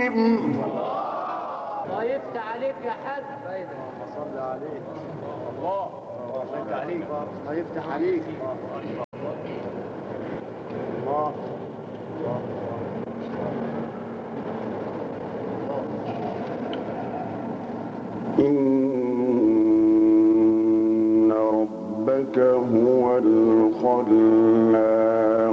الله يفتح عليك يا حاج. صل عليك. الله يفتح عليك. الله يفتح عليك. الله. إن ربك هو الخلاق